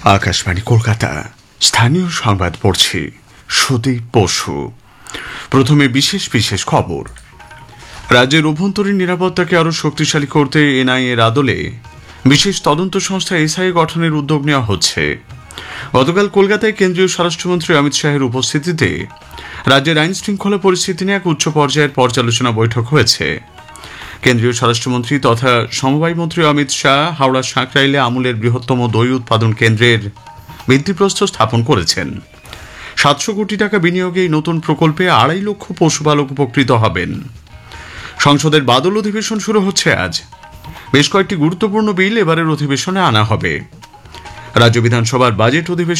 আকাশবাণী কলকাতা স্থানীয় সংবাদ পড়ছি সুদীপ বসু। প্রথমে বিশেষ বিশেষ খবর। রাজ্যের অভ্যন্তরীণ নিরাপত্তাকে আরও শক্তিশালী করতে এনআইএর আদলে বিশেষ তদন্ত সংস্থা এসআইএ গঠনের উদ্যোগ নেওয়া হচ্ছে। গতকাল কলকাতায় কেন্দ্রীয় স্বরাষ্ট্রমন্ত্রী অমিত শাহের উপস্থিতিতে রাজ্যের আইন শৃঙ্খলা পরিস্থিতি নিয়ে এক উচ্চ পর্যায়ের পর্যালোচনা বৈঠক হয়েছে। কেন্দ্রীয় স্বরাষ্ট্রমন্ত্রী তথা সমবায় মন্ত্রী অমিত শাহ হাওড়া সাঁকরাইলে আমুলের বৃহত্তম দই উৎপাদন কেন্দ্রের ভিত্তিপ্রস্তর স্থাপন করেছেন। 700 কোটি টাকা বিনিয়োগে এই নতুন প্রকল্পে 2.5 লক্ষ পশুপালক উপকৃত হবেন। সংসদের বাদল অধিবেশন শুরু হচ্ছে আজ। বেশ কয়েকটি গুরুত্বপূর্ণ বিল এবারের অধিবেশনে আনা হবে। রাজ্য বিধানসভার বাজেট অধিবেশন